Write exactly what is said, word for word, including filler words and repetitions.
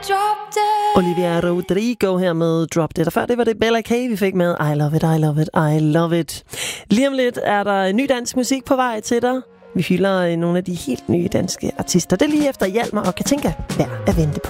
Drop Dead. Olivia Rodrigo her med Drop Dead. Og før det var det Bella K, vi fik med I Love It, I Love It, I Love It. Lige om lidt er der en ny dansk musik på vej til dig. Vi hylder nogle af de helt nye danske artister. Det er lige efter Hjalmar og Katinka. Værd at vente på.